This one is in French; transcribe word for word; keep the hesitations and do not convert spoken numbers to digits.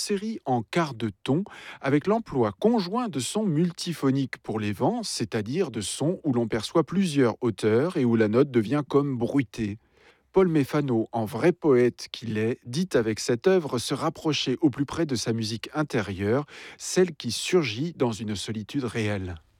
série en quart de ton avec l'emploi conjoint de sons multiphoniques pour les vents, c'est-à-dire de sons où l'on perçoit plusieurs hauteurs et où la note devient comme bruitée. Paul Méfano, en vrai poète qu'il est, dit avec cette œuvre se rapprocher au plus près de sa musique intérieure, celle qui surgit dans une solitude réelle.